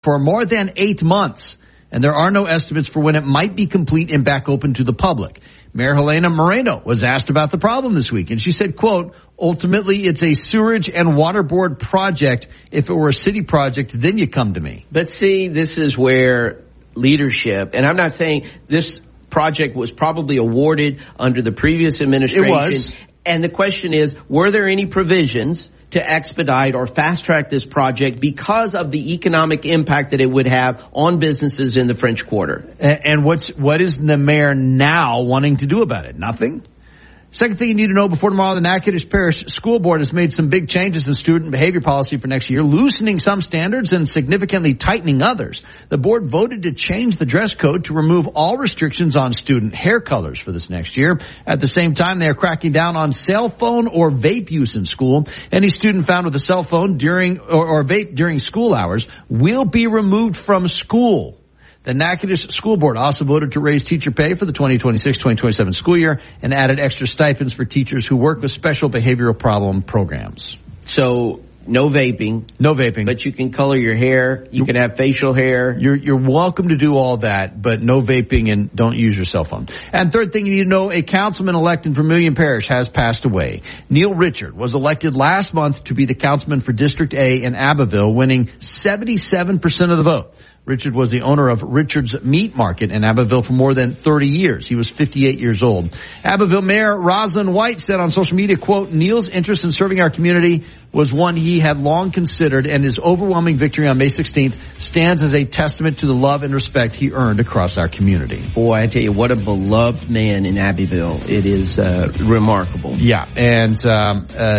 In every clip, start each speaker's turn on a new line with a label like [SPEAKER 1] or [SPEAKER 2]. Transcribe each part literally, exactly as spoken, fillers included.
[SPEAKER 1] for more than eight months, and there are no estimates for when it might be complete and back open to the public. Mayor Helena Moreno was asked about the problem this week, and she said, quote, ultimately, it's a sewerage and water board project. If it were a city project, then you come to me.
[SPEAKER 2] But see, this is where leadership, and I'm not saying this project was probably awarded under the previous administration.
[SPEAKER 1] It was.
[SPEAKER 2] And the question is, were there any provisions to expedite or fast track this project because of the economic impact that it would have on businesses in the French Quarter?
[SPEAKER 1] And what's, what is the mayor now wanting to do about it? Nothing. Second thing you need to know before tomorrow, the Natchitoches Parish School Board has made some big changes in student behavior policy for next year, loosening some standards and significantly tightening others. The board voted to change the dress code to remove all restrictions on student hair colors for this next year. At the same time, they are cracking down on cell phone or vape use in school. Any student found with a cell phone during or, or vape during school hours will be removed from school. The Natchitoches School Board also voted to raise teacher pay for the twenty twenty-six twenty twenty-seven school year and added extra stipends for teachers who work with special behavioral problem programs.
[SPEAKER 2] So no vaping.
[SPEAKER 1] No vaping.
[SPEAKER 2] But you can color your hair. You can have facial hair.
[SPEAKER 1] You're, you're welcome to do all that, but no vaping and don't use your cell phone. And third thing you need to know, a councilman-elect in Vermilion Parish has passed away. Neil Richard was elected last month to be the councilman for District A in Abbeville, winning seventy-seven percent of the vote. Richard was the owner of Richard's Meat Market in Abbeville for more than thirty years. He was fifty-eight years old. Abbeville Mayor Rosalind White said on social media, quote, Neil's interest in serving our community was one he had long considered, and his overwhelming victory on May sixteenth stands as a testament to the love and respect he earned across our community.
[SPEAKER 2] Boy, I tell you, what a beloved man in Abbeville. It is uh, remarkable.
[SPEAKER 1] Yeah, and um, uh,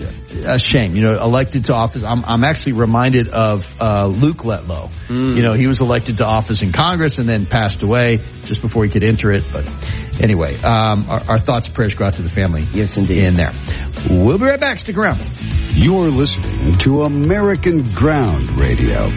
[SPEAKER 1] a shame, you know, elected to office. I'm, I'm actually reminded of uh, Luke Letlow. Mm. You know, he was elected to office in Congress and then passed away just before he could enter it. But anyway, um, our, our thoughts and prayers go out to the family.
[SPEAKER 2] Yes, indeed.
[SPEAKER 1] In there. We'll be right back. Stick around.
[SPEAKER 3] You're listening to American Ground Radio.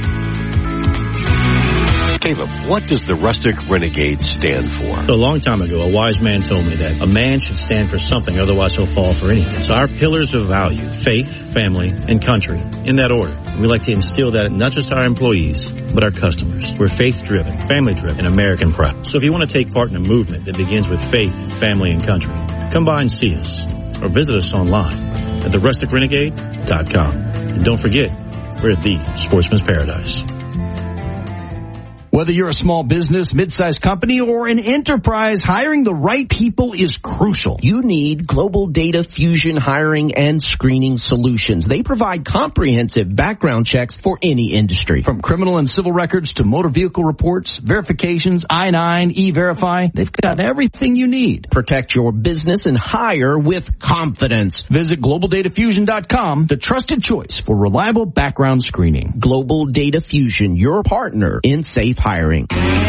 [SPEAKER 4] Caleb, what does the Rustic Renegade stand for?
[SPEAKER 5] A long time ago, a wise man told me that a man should stand for something, otherwise he'll fall for anything. So our pillars of value, faith, family, and country, in that order. We like to instill that in not just our employees, but our customers. We're faith-driven, family-driven, and American-proud. So if you want to take part in a movement that begins with faith, family, and country, come by and see us, or visit us online at the rustic renegade dot com. And don't forget, we're at the Sportsman's Paradise.
[SPEAKER 1] Whether you're a small business, mid-sized company, or an enterprise, hiring the right people is crucial.
[SPEAKER 6] You need Global Data Fusion Hiring and Screening Solutions. They provide comprehensive background checks for any industry.
[SPEAKER 1] From criminal and civil records to motor vehicle reports, verifications, I nine, E-Verify, they've got everything you need.
[SPEAKER 6] Protect your business and hire with confidence.
[SPEAKER 1] Visit global data fusion dot com, the trusted choice for reliable background screening.
[SPEAKER 6] Global Data Fusion, your partner in safe hiring.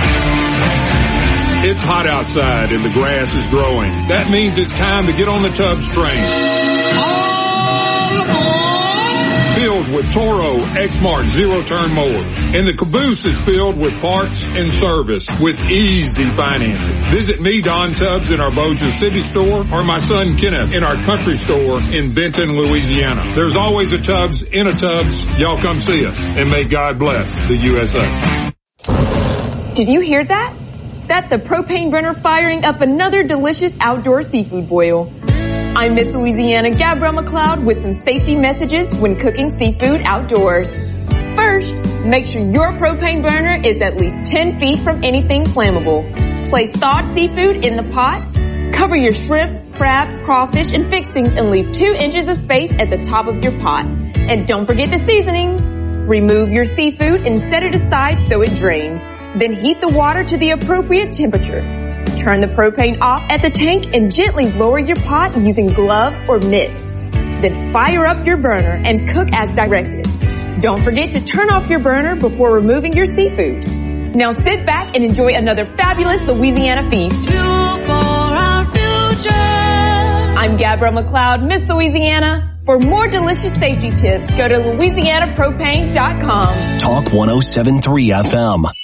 [SPEAKER 7] It's hot outside and the grass is growing. That means it's time to get on the Tubbs train. All aboard! Filled with Toro Exmark zero-turn mowers. And the caboose is filled with parts and service with easy financing. Visit me, Don Tubbs, in our Bossier City store, or my son Kenneth in our country store in Benton, Louisiana. There's always a Tubbs in a Tubbs. Y'all come see us, and may God bless the U S A.
[SPEAKER 8] Did you hear that? That's the propane burner firing up another delicious outdoor seafood boil. I'm Miss Louisiana Gabrielle McLeod with some safety messages when cooking seafood outdoors. First, make sure your propane burner is at least ten feet from anything flammable. Place thawed seafood in the pot. Cover your shrimp, crab, crawfish, and fixings and leave two inches of space at the top of your pot. And don't forget the seasonings. Remove your seafood and set it aside so it drains. Then heat the water to the appropriate temperature. Turn the propane off at the tank and gently lower your pot using gloves or mitts. Then fire up your burner and cook as directed. Don't forget to turn off your burner before removing your seafood. Now sit back and enjoy another fabulous Louisiana feast.
[SPEAKER 9] Fuel for our future.
[SPEAKER 8] I'm Gabrielle McLeod, Miss Louisiana. For more delicious safety tips, go to louisiana propane dot com.
[SPEAKER 10] Talk one oh seven point three F M.